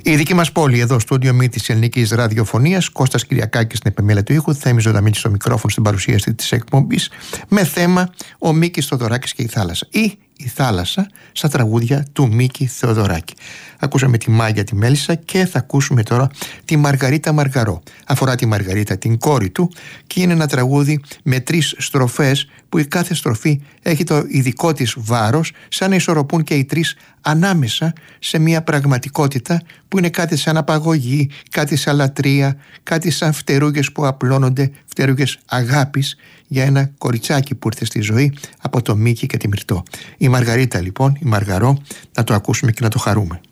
Η δική μας πόλη, εδώ στο στούντιο της ελληνικής ραδιοφωνίας, Κώστας Κυριακάκης στην επιμέλεια του ήχου, Θέμης Ζωνταμίνης στο μικρόφωνο στην παρουσίαση της εκπομπής, με θέμα ο Μίκης Θοδωράκης και η θάλασσα, ή η θάλασσα στα τραγούδια του Μίκη Θεοδωράκη. Ακούσαμε τη Μάγια τη Μέλισσα και θα ακούσουμε τώρα τη Μαργαρίτα Μαργαρό. Αφορά τη Μαργαρίτα, την κόρη του, και είναι ένα τραγούδι με 3 στροφές που η κάθε στροφή έχει το ειδικό της βάρος, σαν να ισορροπούν και οι 3 ανάμεσα σε μια πραγματικότητα που είναι κάτι σαν απαγωγή, κάτι σαν λατρεία, κάτι σαν φτερούγες που απλώνονται, φτερούγες αγάπης για ένα κοριτσάκι που ήρθε στη ζωή από το Μίκη και τη Μυρτώ. Η Μαργαρίτα λοιπόν, η Μαργαρό, να το ακούσουμε και να το χαρούμε.